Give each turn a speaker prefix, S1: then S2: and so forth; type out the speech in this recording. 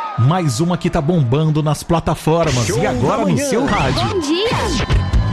S1: Mais uma que tá bombando nas plataformas.
S2: Show
S1: e agora
S2: da
S1: no
S2: manhã.
S1: seu rádio.
S3: Bom dia!